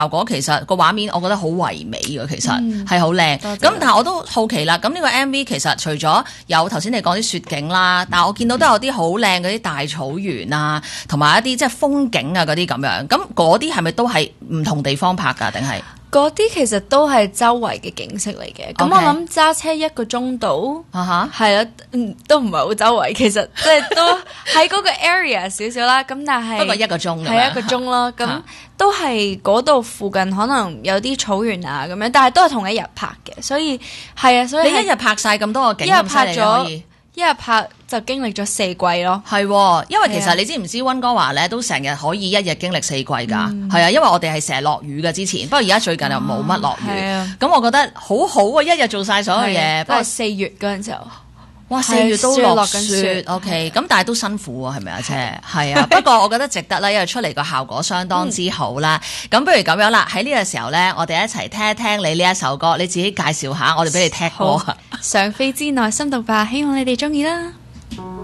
效果其實個畫面我覺得好唯美嘅，其實係好靚。咁但係我都好奇啦，咁呢個 MV 其實除咗有頭先你講啲雪景啦，但係我見到都有啲好靚嗰啲大草原啊，同埋一啲即係風景啊嗰啲咁樣。咁嗰啲係咪都係唔同地方拍㗎？定係？ 嗰啲其實都係周圍嘅景色嚟嘅，咁 Okay. 我諗揸車1個鐘度，係啦，都唔係好周圍，其實即係都喺嗰個 area 少少啦。咁但係不過1個鐘係1個鐘咯，咁都係嗰度附近可能有啲草原啊咁樣，但係都係同一日拍嘅，所以係啊，所以你一日拍晒咁多個景， 一日拍咗可以。 一日拍就經歷咗4季咯， 係，因為其實你知唔知溫哥華咧都成日可以一日經歷4季㗎，係啊，因為我哋係成日落雨嘅之前，不過而家最近又冇乜落雨，咁我覺得好好啊，一日做晒所有嘢。 不過4月嗰陣時候。 哇！4月都落緊雪 ，OK， 咁但係都辛苦喎，係咪啊？即係啊，不過我覺得值得啦，因為出嚟個效果相當之好啦。咁不如咁樣啦，喺呢個時候咧，我哋一齊聽一聽你呢一首歌，你自己介紹下，我哋俾你聽歌。 上飛之內深度吧，希望你哋中意啦。